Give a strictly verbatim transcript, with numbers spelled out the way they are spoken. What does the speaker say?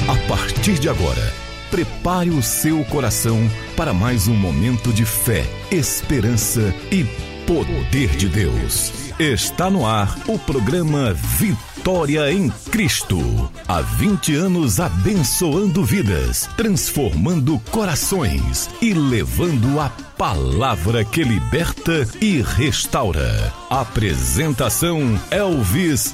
A partir de agora, prepare o seu coração para mais um momento de fé, esperança e poder de Deus. Está no ar o programa Vitória em Cristo. Há vinte anos abençoando vidas, transformando corações e levando a palavra que liberta e restaura. Apresentação Elvis